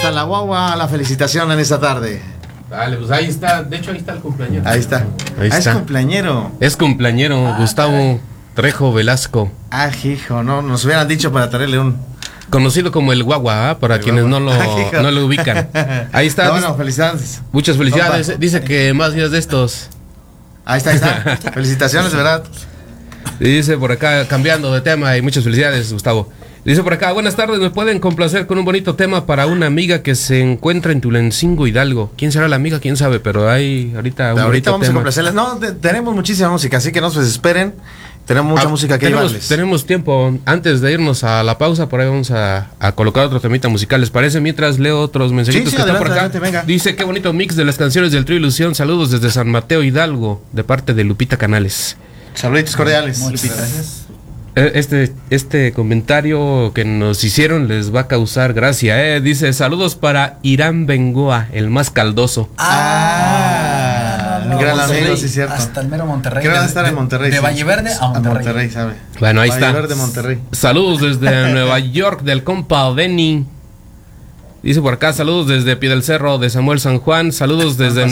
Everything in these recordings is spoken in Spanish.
hasta la guagua la felicitación en esta tarde. Dale, pues ahí está, de hecho ahí está el cumpleañero. Ahí está. Es cumpleañero. Es cumpleañero, Gustavo Trejo Velasco. Hijo, no, nos hubieran dicho para traerle un... Conocido como el guagua, para quienes no lo ubican. Ahí está. Bueno, felicidades. Muchas felicidades. Compa. Dice que más días de estos. Ahí está. Felicitaciones, de verdad. Y dice por acá, cambiando de tema, y muchas felicidades, Gustavo. Dice por acá, buenas tardes, ¿me pueden complacer con un bonito tema para una amiga que se encuentra en Tulancingo, Hidalgo? ¿Quién será la amiga? ¿Quién sabe? Pero hay ahorita un bonito vamos tema. A complacerles. No, tenemos muchísima música, así que no se desesperen. Tenemos mucha música que llevarles. Tenemos tiempo. Antes de irnos a la pausa, por ahí vamos a colocar otro temita musical. ¿Les parece? Mientras leo otros mensajitos que están por acá. Venga. Dice, qué bonito mix de las canciones del Trío Ilusión. Saludos desde San Mateo, Hidalgo, de parte de Lupita Canales. Saluditos cordiales. Muchas gracias. Este comentario que nos hicieron les va a causar gracia. Dice, saludos para Irán Bengoa, el más caldoso. Gran amigo, sí, cierto. Hasta el mero Monterrey. Creo que estar en Monterrey. De Valle Verde a Monterrey. ¿Sabe? Bueno, ahí está. Valle Verde, Monterrey. Saludos desde Nueva York, del compa Denny. Dice por acá, saludos desde Pie del Cerro de Samuel San Juan. Saludos desde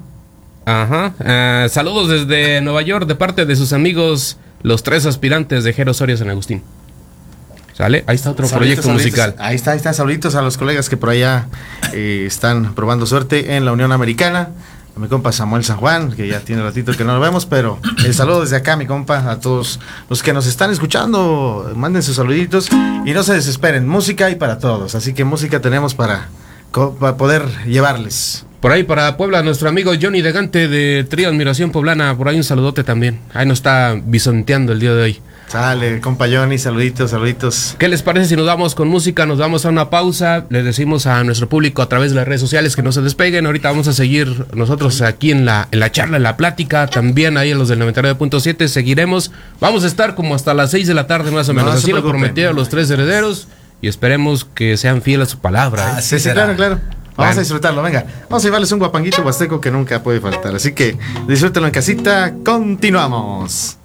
saludos desde Nueva York, de parte de sus amigos, los 3 aspirantes de Jero Soria San Agustín. ¿Sale? Ahí está otro proyecto musical. Ahí está. Saluditos a los colegas que por allá están probando suerte en la Unión Americana. A mi compa Samuel San Juan, que ya tiene ratito que no lo vemos, pero el saludo desde acá, mi compa, a todos los que nos están escuchando. Manden sus saluditos y no se desesperen. Música hay para todos, así que música tenemos para poder llevarles. Por ahí para Puebla, nuestro amigo Johnny Degante de Trío Admiración Poblana, por ahí un saludote también. Ahí nos está bisonteando el día de hoy. Sale, compa Johnny, saluditos. ¿Qué les parece si nos vamos con música? Nos vamos a una pausa. Les decimos a nuestro público a través de las redes sociales que no se despeguen. Ahorita vamos a seguir nosotros aquí en la charla, en la plática. También ahí en los del 99.7 seguiremos. Vamos a estar como hasta las 6 de la tarde más o menos. Así lo prometieron los 3 herederos y esperemos que sean fieles a su palabra. Sí, claro. Vamos a disfrutarlo, venga. Vamos a llevarles un guapanguito huasteco que nunca puede faltar. Así que disfrútenlo en casita. Continuamos.